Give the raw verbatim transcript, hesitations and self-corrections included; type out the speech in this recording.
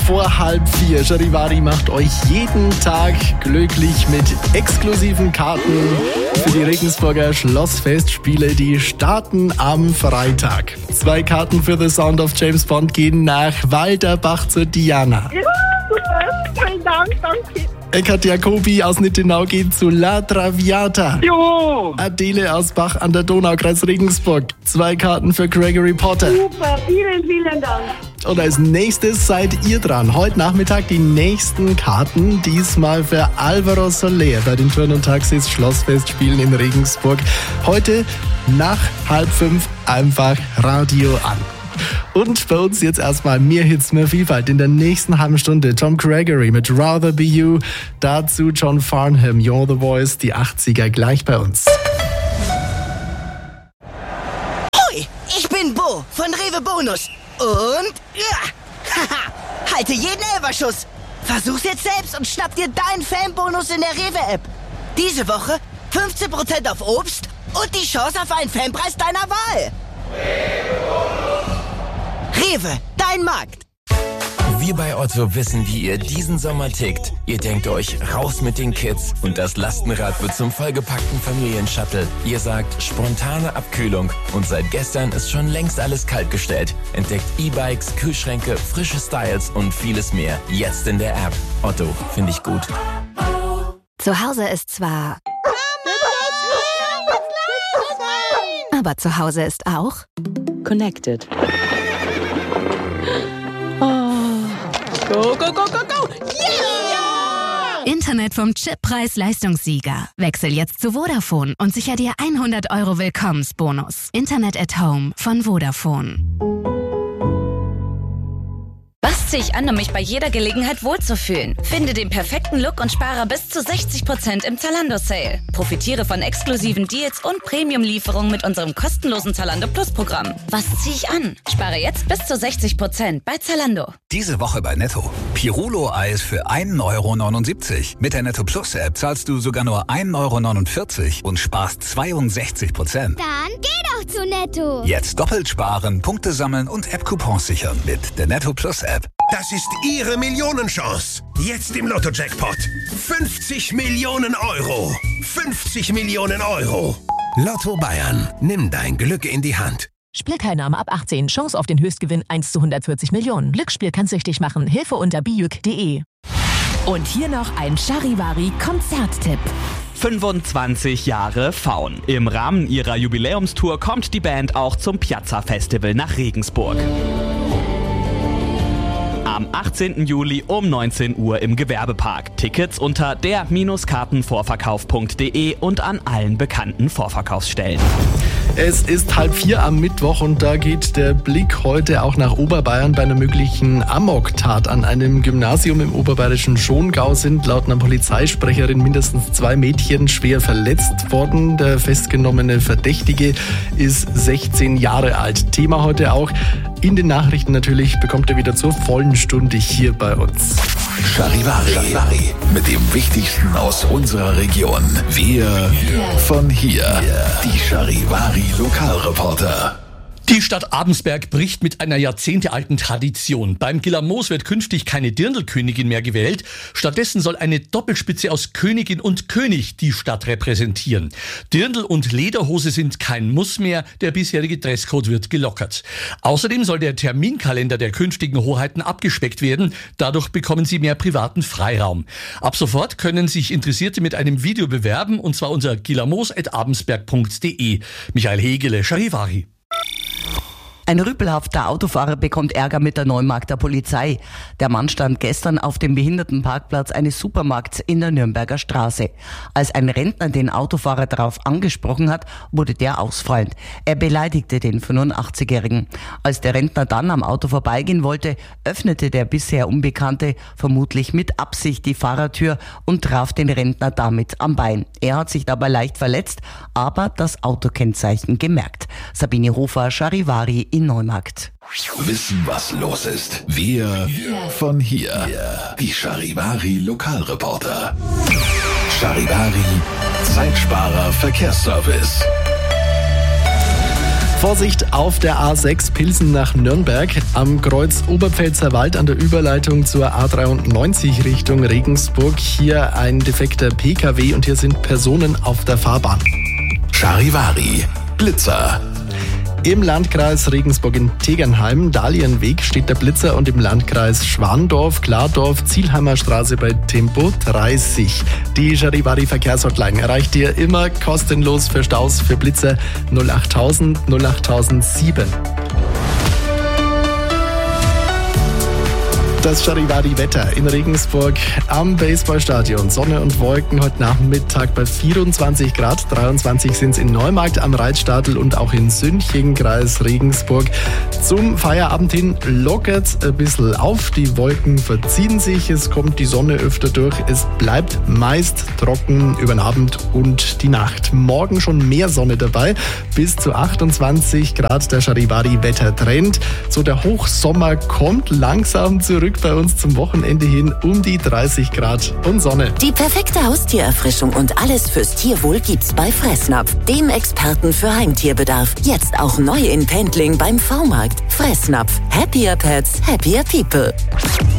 vor halb vier. Charivari macht euch jeden Tag glücklich mit exklusiven Karten für die Regensburger Schlossfestspiele. Die starten am Freitag. Zwei Karten für The Sound of James Bond gehen nach Walterbach zur Diana. Ja, super. Vielen Dank, danke. Eckart Jacobi aus Nittenau geht zu La Traviata. Jo. Adele aus Bach an der Donau, Kreis Regensburg. Zwei Karten für Gregory Potter. Super, vielen, vielen Dank. Und als nächstes seid ihr dran. Heute Nachmittag die nächsten Karten. Diesmal für Alvaro Soler bei den Turn- und Taxis Schlossfestspielen in Regensburg. Heute nach halb fünf einfach Radio an. Und bei uns jetzt erstmal mehr Hits, mehr Vielfalt. In der nächsten halben Stunde Tom Gregory mit Rather Be You. Dazu John Farnham, You're the Voice, die achtziger gleich bei uns. Hoi, ich bin Bo von Rewe Bonus. Und ja, haha, halte jeden Elferschuss. Versuch's jetzt selbst und schnapp dir deinen Fanbonus in der Rewe-App. Diese Woche fünfzehn Prozent auf Obst und die Chance auf einen Fanpreis deiner Wahl. Rewe, dein Markt. Wir bei Otto wissen, wie ihr diesen Sommer tickt. Ihr denkt euch, raus mit den Kids und das Lastenrad wird zum vollgepackten Familienshuttle. Ihr sagt, spontane Abkühlung und seit gestern ist schon längst alles kaltgestellt. Entdeckt E-Bikes, Kühlschränke, frische Styles und vieles mehr. Jetzt in der App. Otto, finde ich gut. Zu Hause ist zwar... Aber zu Hause ist auch... Connected. Go, go, go, go, go! Yeah! Internet vom Chippreis-Leistungssieger. Wechsel jetzt zu Vodafone und sicher dir hundert Euro Willkommensbonus. Internet at Home von Vodafone. Was ziehe ich an, um mich bei jeder Gelegenheit wohlzufühlen? Finde den perfekten Look und spare bis zu sechzig Prozent im Zalando-Sale. Profitiere von exklusiven Deals und Premium-Lieferungen mit unserem kostenlosen Zalando Plus-Programm. Was ziehe ich an? Spare jetzt bis zu sechzig Prozent bei Zalando. Diese Woche bei Netto. Pirulo-Eis für ein Euro neunundsiebzig. Mit der Netto Plus-App zahlst du sogar nur ein Euro neunundvierzig und sparst zweiundsechzig Prozent. Dann geh doch zu Netto. Jetzt doppelt sparen, Punkte sammeln und App-Coupons sichern mit der Netto Plus-App. Das ist Ihre Millionenchance. Jetzt im Lotto-Jackpot. fünfzig Millionen Euro. fünfzig Millionen Euro. Lotto Bayern. Nimm dein Glück in die Hand. Spielteilnahme ab achtzehn. Chance auf den Höchstgewinn eins zu hundertvierzig Millionen. Glücksspiel kann süchtig machen. Hilfe unter bijuk punkt de. Und hier noch ein Charivari-Konzerttipp. fünfundzwanzig Jahre Faun. Im Rahmen ihrer Jubiläumstour kommt die Band auch zum Piazza Festival nach Regensburg. Am achtzehnten Juli um neunzehn Uhr im Gewerbepark. Tickets unter der Kartenvorverkauf punkt de und an allen bekannten Vorverkaufsstellen. Es ist halb vier am Mittwoch und da geht der Blick heute auch nach Oberbayern. Bei einer möglichen Amok-Tat an einem Gymnasium im oberbayerischen Schongau sind laut einer Polizeisprecherin mindestens zwei Mädchen schwer verletzt worden. Der festgenommene Verdächtige ist sechzehn Jahre alt. Thema heute auch in den Nachrichten natürlich, bekommt er wieder zur vollen Stunde hier bei uns. Charivari, Charivari mit dem Wichtigsten aus unserer Region. Wir von hier. Die Charivari Lokalreporter. Die Stadt Abensberg bricht mit einer jahrzehntealten Tradition. Beim Gilamos wird künftig keine Dirndlkönigin mehr gewählt. Stattdessen soll eine Doppelspitze aus Königin und König die Stadt repräsentieren. Dirndl und Lederhose sind kein Muss mehr. Der bisherige Dresscode wird gelockert. Außerdem soll der Terminkalender der künftigen Hoheiten abgespeckt werden. Dadurch bekommen sie mehr privaten Freiraum. Ab sofort können sich Interessierte mit einem Video bewerben, und zwar unter gilamos at abensberg punkt de. Michael Hegele, Charivari. Ein rüpelhafter Autofahrer bekommt Ärger mit der Neumarkter Polizei. Der Mann stand gestern auf dem Behindertenparkplatz eines Supermarkts in der Nürnberger Straße. Als ein Rentner den Autofahrer darauf angesprochen hat, wurde der ausfallend. Er beleidigte den fünfundachtzigjährigen. Als der Rentner dann am Auto vorbeigehen wollte, öffnete der bisher Unbekannte vermutlich mit Absicht die Fahrertür und traf den Rentner damit am Bein. Er hat sich dabei leicht verletzt, aber das Autokennzeichen gemerkt. Sabine Hofer, Charivari in Neumarkt. Wissen, was los ist. Wir von hier. Die Charivari Lokalreporter. Charivari Zeitsparer Verkehrsservice. Vorsicht auf der A sechs Pilsen nach Nürnberg. Am Kreuz Oberpfälzer Wald an der Überleitung zur A dreiundneunzig Richtung Regensburg. Hier ein defekter P K W und hier sind Personen auf der Fahrbahn. Charivari, Blitzer. Im Landkreis Regensburg in Tegernheim, Dahlienweg, steht der Blitzer und im Landkreis Schwandorf, Klardorf, Zielheimer Straße bei Tempo dreißig. Die Charivari Verkehrshotline erreicht ihr immer kostenlos für Staus für Blitzer null achttausend null achttausendsieben. Das Charivari-Wetter in Regensburg am Baseballstadion. Sonne und Wolken heute Nachmittag bei vierundzwanzig Grad. dreiundzwanzig sind es in Neumarkt am Reitstadel und auch in Sünching, Kreis Regensburg. Zum Feierabend hin lockert es ein bisschen auf. Die Wolken verziehen sich. Es kommt die Sonne öfter durch. Es bleibt meist trocken über den Abend und die Nacht. Morgen schon mehr Sonne dabei. Bis zu achtundzwanzig Grad der Charivari-Wettertrend. So der Hochsommer kommt langsam zurück. Bei uns zum Wochenende hin um die dreißig Grad und Sonne. Die perfekte Haustiererfrischung und alles fürs Tierwohl gibt's bei Fressnapf, dem Experten für Heimtierbedarf. Jetzt auch neu in Pendling beim V-Markt. Fressnapf. Happier Pets, happier people.